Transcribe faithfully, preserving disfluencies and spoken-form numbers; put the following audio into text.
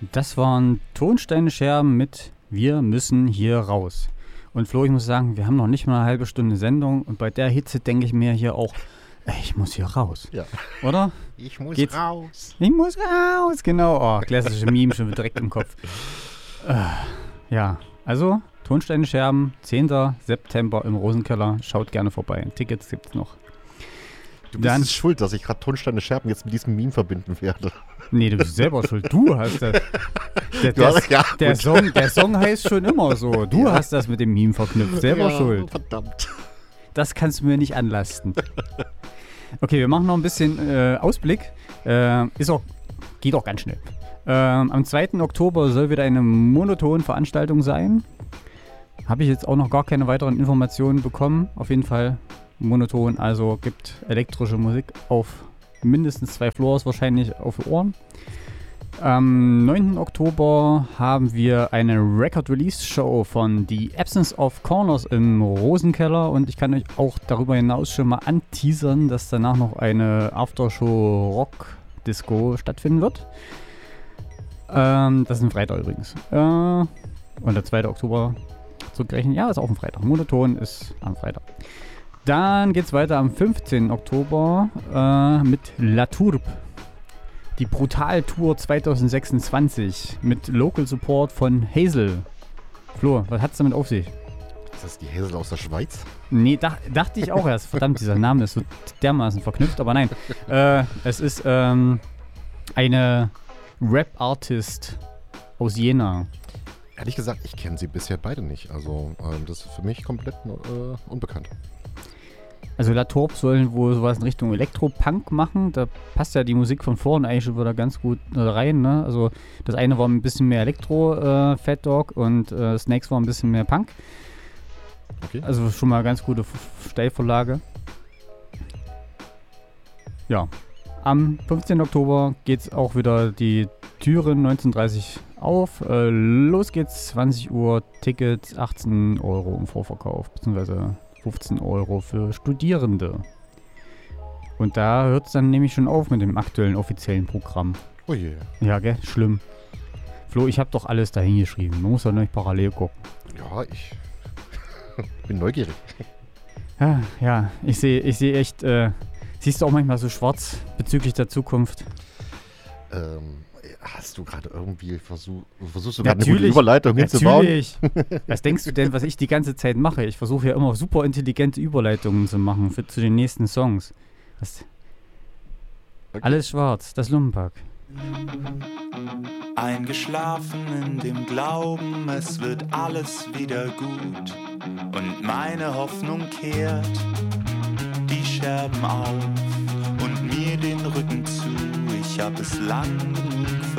Das waren Tonsteine-Scherben mit Wir müssen hier raus. Und Flo, ich muss sagen, wir haben noch nicht mal eine halbe Stunde Sendung und bei der Hitze denke ich mir hier auch, ey, ich muss hier raus. Ja. Oder? Ich muss Geht's? raus. Ich muss raus, genau. Oh, klassische Meme schon direkt im Kopf. Äh, ja, also Tonsteine-Scherben, zehnten September im Rosenkeller. Schaut gerne vorbei. Tickets gibt's noch. Du bist Dann- es schuld, dass ich gerade Tonsteine-Scherben jetzt mit diesem Meme verbinden werde. Nee, du bist selber schuld. Du hast das. Der, Du der, hast- ja, der, gut. Song, der Song heißt schon immer so. Du Ja. hast das mit dem Meme verknüpft. Selber Ja, schuld. Verdammt. Das kannst du mir nicht anlasten. Okay, wir machen noch ein bisschen äh, Ausblick. Äh, ist auch, geht auch ganz schnell. Ähm, am zweiten Oktober soll wieder eine Monoton-Veranstaltung sein. Habe ich jetzt auch noch gar keine weiteren Informationen bekommen. Auf jeden Fall monoton, also gibt elektrische Musik auf mindestens zwei Floors wahrscheinlich auf die Ohren. Am neunten Oktober haben wir eine Record-Release-Show von The Absence of Corners im Rosenkeller und ich kann euch auch darüber hinaus schon mal anteasern, dass danach noch eine Aftershow-Rock-Disco stattfinden wird. Ähm, das ist ein Freitag übrigens. Äh, und der zweite Oktober zurückrechnen, ja, ist auch ein Freitag. Monoton ist am Freitag. Dann geht's weiter am fünfzehnten Oktober äh, mit La Tourbe. Die Brutal-Tour zwanzig sechsundzwanzig mit Local Support von Hazel. Flo, was hat's damit auf sich? Ist das die Häsel aus der Schweiz? Nee, dach, dachte ich auch erst. Verdammt, dieser Name ist so dermaßen verknüpft, aber nein. Äh, es ist ähm, eine Rap-Artist aus Jena. Ehrlich gesagt, ich kenne sie bisher beide nicht. Also, ähm, das ist für mich komplett äh, unbekannt. Also La Tourbe sollen wohl sowas in Richtung Elektropunk machen. Da passt ja die Musik von vorne eigentlich schon wieder ganz gut äh, rein. Ne? Also das eine war ein bisschen mehr Elektro, äh, Fat Dog, und äh, Snakes war ein bisschen mehr Punk. Okay. Also schon mal ganz gute F- Steilvorlage. Ja, am fünfzehnten Oktober geht's auch wieder die Türen neunzehn Uhr dreißig auf. Äh, los geht's, zwanzig Uhr, Tickets achtzehn Euro im Vorverkauf, beziehungsweise fünfzehn Euro für Studierende. Und da hört es dann nämlich schon auf mit dem aktuellen offiziellen Programm. Oh je. Ja, gell? Schlimm. Flo, ich habe doch alles da hingeschrieben. Man muss doch nicht parallel gucken. Ja, ich bin neugierig. Ja, ja, ich sehe ich seh echt, äh, siehst du auch manchmal so schwarz bezüglich der Zukunft? Ähm, hast du gerade irgendwie versucht, versuchst du gerade eine gute Natürlich, Überleitung hinzubauen? Natürlich. Was denkst du denn, was ich die ganze Zeit mache? Ich versuche ja immer super intelligente Überleitungen zu machen für, zu den nächsten Songs. Das, Okay. Alles schwarz, das Lumpenpack. Eingeschlafen in dem Glauben, es wird alles wieder gut. Und meine Hoffnung kehrt die Scherben auf und mir den Rücken zu. Ich hab es lang genug